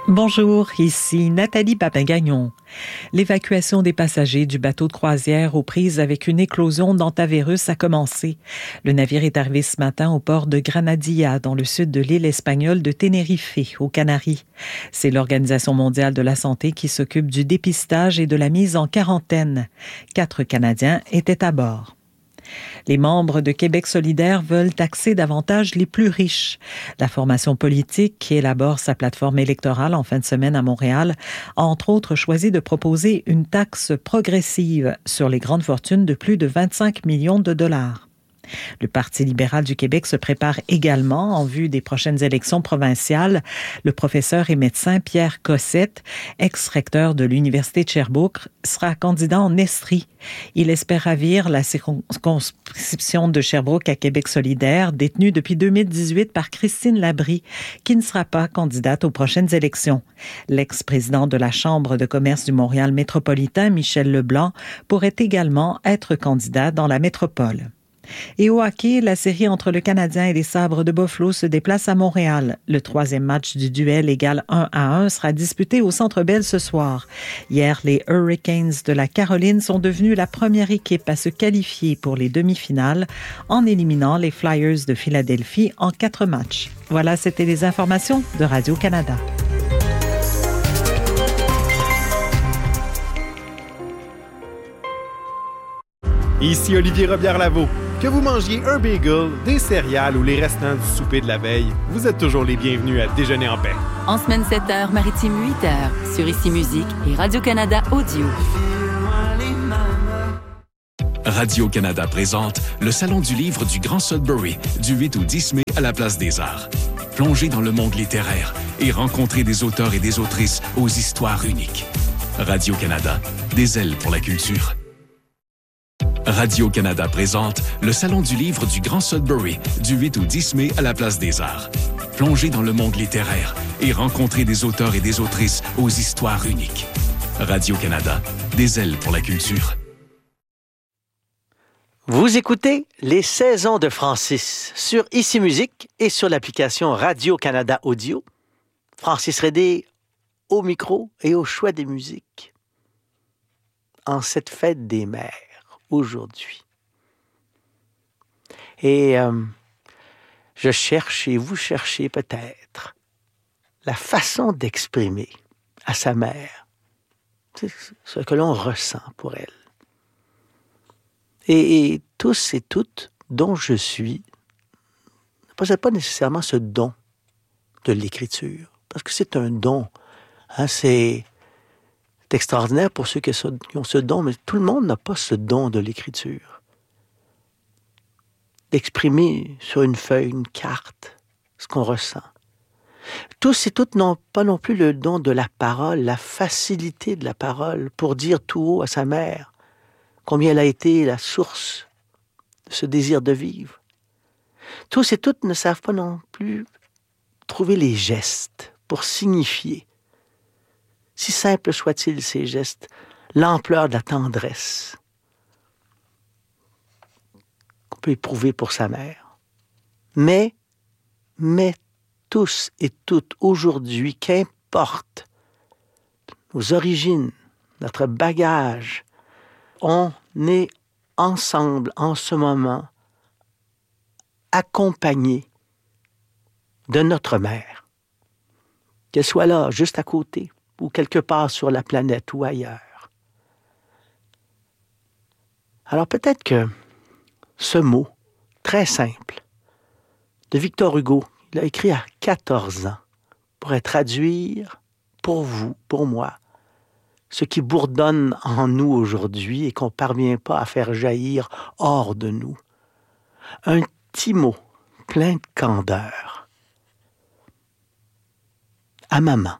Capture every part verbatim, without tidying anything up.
Bonjour, ici Nathalie Papin-Gagnon. L'évacuation des passagers du bateau de croisière aux prises avec une éclosion d'hantavirus a commencé. Le navire est arrivé ce matin au port de Granadilla, dans le sud de l'île espagnole de Tenerife, aux Canaries. C'est l'Organisation mondiale de la santé qui s'occupe du dépistage et de la mise en quarantaine. Quatre Canadiens étaient à bord. Les membres de Québec solidaire veulent taxer davantage les plus riches. La formation politique qui élabore sa plateforme électorale en fin de semaine à Montréal a entre autres choisi de proposer une taxe progressive sur les grandes fortunes de plus de vingt-cinq millions de dollars. Le Parti libéral du Québec se prépare également en vue des prochaines élections provinciales. Le professeur et médecin Pierre Cossette, ex-recteur de l'Université de Sherbrooke, sera candidat en Estrie. Il espère ravir la circonscription de Sherbrooke à Québec solidaire, détenue depuis deux mille dix-huit par Christine Labrie, qui ne sera pas candidate aux prochaines élections. L'ex-président de la Chambre de commerce du Montréal métropolitain, Michel Leblanc, pourrait également être candidat dans la métropole. Et au hockey, la série entre le Canadien et les Sabres de Buffalo se déplace à Montréal. Le troisième match du duel égal un à un sera disputé au Centre Bell ce soir. Hier, les Hurricanes de la Caroline sont devenus la première équipe à se qualifier pour les demi-finales en éliminant les Flyers de Philadelphie en quatre matchs. Voilà, c'était les informations de Radio-Canada. Ici Olivier Robillard-Lavaux. Que vous mangiez un bagel, des céréales ou les restants du souper de la veille, vous êtes toujours les bienvenus à Déjeuner en paix. En semaine sept heures, maritime huit heures, sur Ici Musique et Radio-Canada Audio. Radio-Canada présente le Salon du livre du Grand Sudbury du huit au dix mai à la Place des Arts. Plongez dans le monde littéraire et rencontrez des auteurs et des autrices aux histoires uniques. Radio-Canada, des ailes pour la culture. Radio-Canada présente le Salon du livre du Grand Sudbury du huit au dix mai à la Place des Arts. Plongez dans le monde littéraire et rencontrez des auteurs et des autrices aux histoires uniques. Radio-Canada, des ailes pour la culture. Vous écoutez Les Saisons de Francis sur Ici Musique et sur l'application Radio-Canada Audio. Francis Redé au micro et au choix des musiques. En cette fête des mères. Aujourd'hui. Et euh, je cherche, et vous cherchez peut-être, la façon d'exprimer à sa mère ce que l'on ressent pour elle. Et, et tous et toutes dont je suis ne possèdent pas nécessairement ce don de l'écriture, parce que c'est un don. Hein, c'est... C'est extraordinaire pour ceux qui ont ce don, mais tout le monde n'a pas ce don de l'écriture. D'exprimer sur une feuille, une carte, ce qu'on ressent. Tous et toutes n'ont pas non plus le don de la parole, la facilité de la parole pour dire tout haut à sa mère combien elle a été la source de ce désir de vivre. Tous et toutes ne savent pas non plus trouver les gestes pour signifier, si simples soient-ils ces gestes, l'ampleur de la tendresse qu'on peut éprouver pour sa mère. Mais, mais tous et toutes aujourd'hui, qu'importe nos origines, notre bagage, on est ensemble en ce moment, accompagnés de notre mère. Qu'elle soit là, juste à côté, ou quelque part sur la planète ou ailleurs. Alors peut-être que ce mot, très simple, de Victor Hugo, il a écrit à quatorze ans, pourrait traduire pour vous, pour moi, ce qui bourdonne en nous aujourd'hui et qu'on ne parvient pas à faire jaillir hors de nous. Un petit mot plein de candeur. À maman.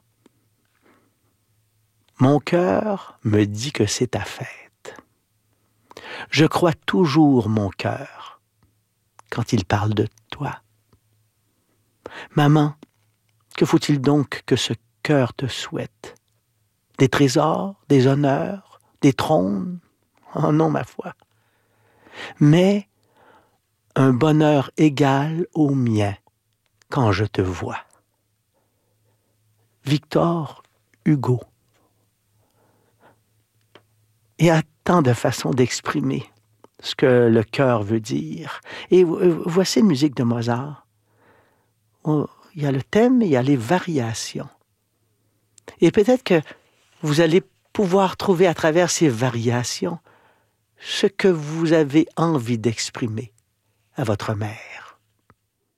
Mon cœur me dit que c'est ta fête. Je crois toujours mon cœur quand il parle de toi. Maman, que faut-il donc que ce cœur te souhaite? Des trésors, des honneurs, des trônes? Oh non, ma foi. Mais un bonheur égal au mien quand je te vois. Victor Hugo. Il y a tant de façons d'exprimer ce que le cœur veut dire. Et voici une musique de Mozart. Il y a le thème, il y a les variations. Et peut-être que vous allez pouvoir trouver à travers ces variations ce que vous avez envie d'exprimer à votre mère.